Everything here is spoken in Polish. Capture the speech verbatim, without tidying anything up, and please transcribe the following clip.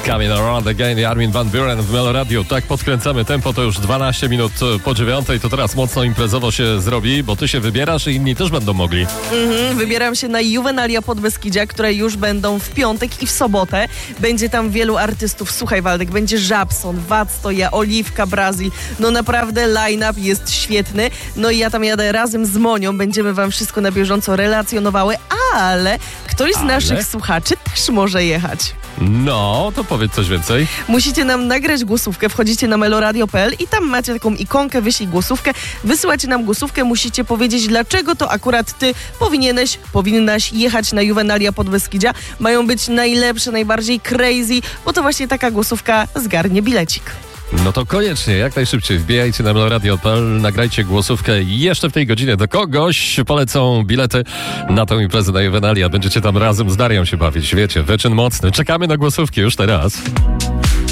Coming Around Again i Armin van Buuren w Melo Radio. Tak podkręcamy tempo, to już dwanaście minut po dziewiątej, to teraz mocno imprezowo się zrobi, bo ty się wybierasz i inni też będą mogli. Mhm, wybieram się na Juvenalia Podbeskidzia, które już będą w piątek i w sobotę. Będzie tam wielu artystów. Słuchaj, Waldek, będzie Żabson, Wactoja, Oliwka, Brazil. No naprawdę line-up jest świetny. No i ja tam jadę razem z Monią. Będziemy wam wszystko na bieżąco relacjonowały, ale ktoś z Ale? naszych słuchaczy też może jechać. No, to powiedz coś więcej. Musicie nam nagrać głosówkę, wchodzicie na meloradio kropka p l i tam macie taką ikonkę, wyślij głosówkę, wysyłacie nam głosówkę, musicie powiedzieć, dlaczego to akurat ty powinieneś, powinnaś jechać na Juvenalia Podbeskidzia. Mają być najlepsze, najbardziej crazy, bo to właśnie taka głosówka zgarnie bilecik. No to koniecznie, jak najszybciej wbijajcie na meloradio kropka p l, nagrajcie głosówkę i jeszcze w tej godzinie do kogoś polecą bilety na tą imprezę na Juvenalia. Będziecie tam razem z Darią się bawić, wiecie, wyczyn mocny. Czekamy na głosówki już teraz.